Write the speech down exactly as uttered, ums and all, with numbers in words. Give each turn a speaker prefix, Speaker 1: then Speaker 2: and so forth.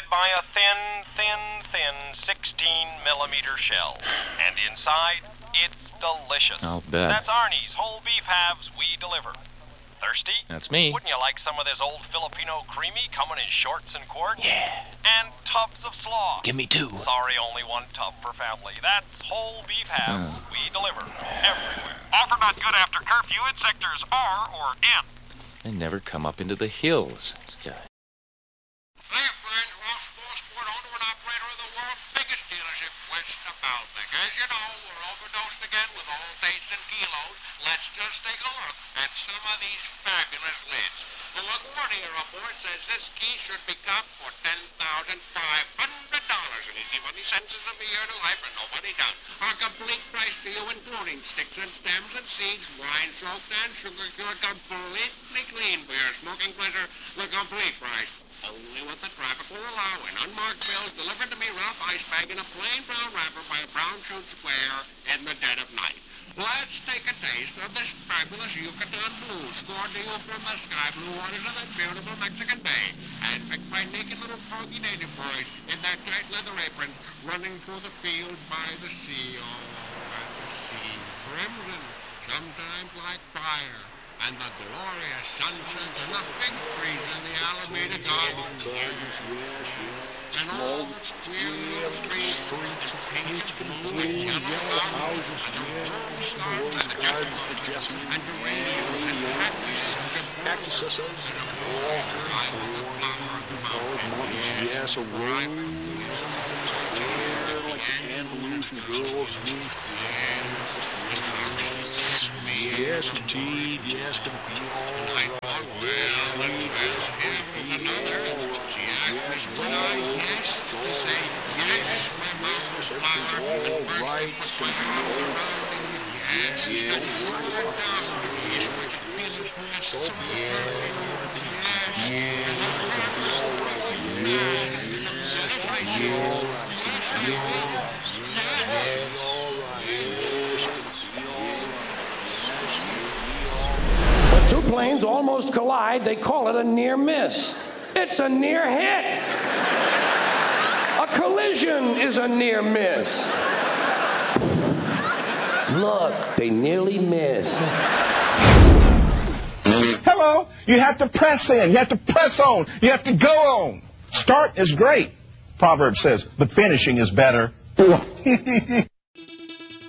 Speaker 1: surrounded by a thin, thin, thin sixteen millimeter shell. And inside, it's delicious.
Speaker 2: I'll bet.
Speaker 1: That's Arnie's whole beef halves we deliver. Thirsty?
Speaker 2: That's me.
Speaker 1: Wouldn't you like some of this old Filipino creamy coming in shorts and quarts?
Speaker 2: Yeah.
Speaker 1: And tubs of slaw.
Speaker 2: Give me two.
Speaker 1: Sorry, only one tub per family. That's whole beef halves
Speaker 2: Oh.
Speaker 1: we deliver everywhere. Offer not good after curfew in sectors R or N.
Speaker 2: They never come up into the hills. God.
Speaker 3: Hi, friends. Ross Sport, owner and operator of the world's biggest dealership west of Baltic. As you know, we're overdosed again with all tastes and kilos. Let's just take a look at some of these fabulous lids. The LaGuardia report says this key should be copped for ten thousand five hundred dollars. And easy money senses of a year to life and nobody down. Our complete price to you, including sticks and stems and seeds, wine soaked and sugar cured, completely clean for your smoking pleasure. The complete price. Only what the traffic will allow in unmarked bills delivered to me rough ice bag in a plain brown wrapper by a brown shoot square in the dead of night. Let's take a taste of this fabulous Yucatan Blue scored to you from the sky blue waters of that beautiful Mexican Bay and picked by naked little froggy native boys in their tight leather aprons running through the fields by the sea. Oh, at the sea. Crimson, sometimes like fire. And the glorious sunsets and the fig trees in the Alameda Gardens. And all the queer little streets, pink and blue and yellow houses, and the rose gardens and the jessamines and geraniums and cactuses and a flower. I want the flower of the mountain.
Speaker 4: Yes, a rose. Like candles and girls. Yes, indeed. Yes, can be all right.
Speaker 3: Well, yes, here's another. She asked me when I yes to say yes, my mouth flower, and first
Speaker 4: right.
Speaker 3: put my arms around him. Yes, yes, and word down. Yes, which feels best. So yes, yes, yes, yes, yes,
Speaker 5: Two planes almost collide. They call it a near miss. It's a near hit. A collision is a near miss. Look, they nearly missed.
Speaker 6: Hello. You have to press in. You have to press on. You have to go on. Start is great, Proverbs says, but finishing is better.